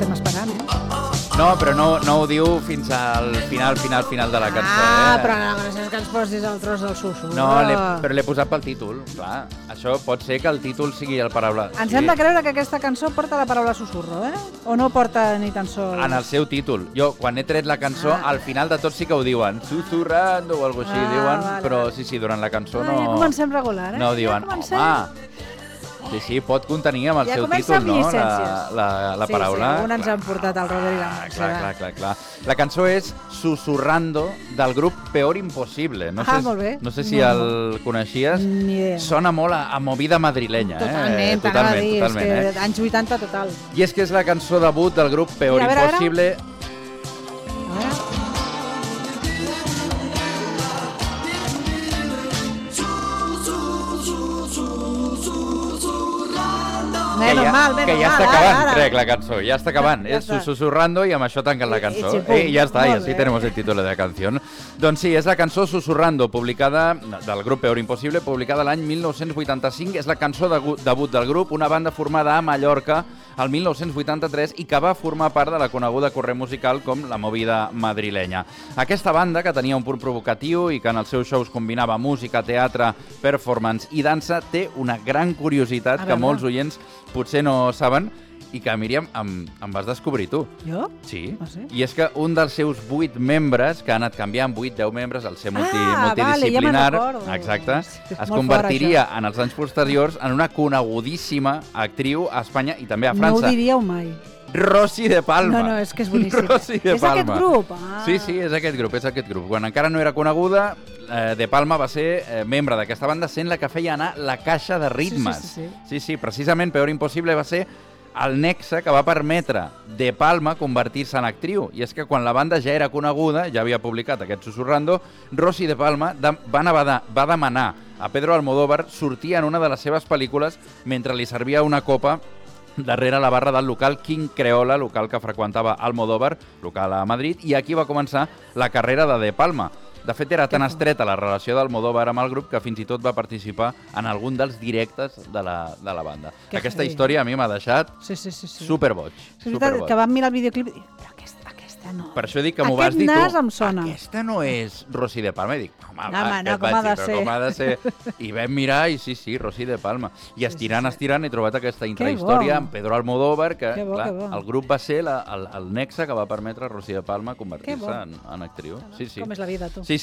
estem esperant, No, però no ho diu fins al final de la cançó. Però no és que ens posis el tros del susurro. No, però l'he posat pel títol, clar. Això pot ser que el títol sigui el paraula. Ens hem de creure que aquesta cançó porta la paraula susurro, O no porta ni tan sols... En el seu títol. Jo, quan he tret la cançó, al final de tot sí que ho diuen. Susurrando o alguna cosa així diuen, però sí, durant la cançó no... Ja comencem regular, No ho diuen. Home, sí, pot contenir amb el seu títol, no? La paraula. Sí, alguns ens han portat el Robert i la Montse. Clar. La cançó és Susurrando, del grup Peor Imposible. Molt bé. No sé si el coneixies. Ni idea. Sona molt a movida madrilenya. Totalment. És que anys 80 total. I és que és la cançó debut del grup Peor Imposible. Que ja està acabant, crec, la cançó. Ja està acabant. És Susurrando i amb això tanquen la cançó. I ja està, i així tenemos el títol de la canció. Doncs sí, és la cançó Susurrando, publicada del grup Peor Imposible, publicada l'any 1985. És la cançó debut del grup, una banda formada a Mallorca el 1983 i que va formar part de la coneguda corrent musical com la movida madrilenya. Aquesta banda, que tenia un punt provocatiu i que en els seus shows combinava música, teatre, performance i dansa, té una gran curiositat que molts oients potser no saben i que, Míriam, em vas descobrir tu. Jo? Sí. I és que un dels seus 8 membres, que ha anat canviant 8-10 membres al ser multidisciplinar, exacte, es convertiria en els anys posteriors en una conegudíssima actriu a Espanya i també a França. No ho diríeu mai. Rosy de Palma. No, és que és boníssim. Rosy de Palma. És aquest grup? Sí, és aquest grup. Quan encara no era coneguda, De Palma va ser membre d'aquesta banda, sent la que feia anar la caixa de ritmes. Sí, precisament Peor Imposible va ser el nexe que va permetre De Palma convertir-se en actriu. I és que quan la banda ja era coneguda, ja havia publicat aquest Susurrando, Rosy de Palma va demanar a Pedro Almodóvar sortir en una de les seves pel·lícules mentre li servia una copa darrere la barra del local King Creola, local que freqüentava Almodóvar, local a Madrid, i aquí va començar la carrera de Palma. De fet, era tan estreta la relació d'Almodóvar amb el grup que fins i tot va participar en algun dels directes de la banda. Aquesta història a mi m'ha deixat superboig. És veritat que vam mirar el videoclip i però aquesta no. Per això dic que m'ho vas dir tu. Aquest nas em sona. Aquesta no és Rosy de Palma. I dic, com ha de ser? I vam mirar i sí, Rosy de Palma. I estirant he trobat aquesta intrahistòria amb Pedro Almodóvar, que el grup va ser el nexe que va permetre a Rosy de Palma convertir-se en actriu. Com és la vida, tu. Sí,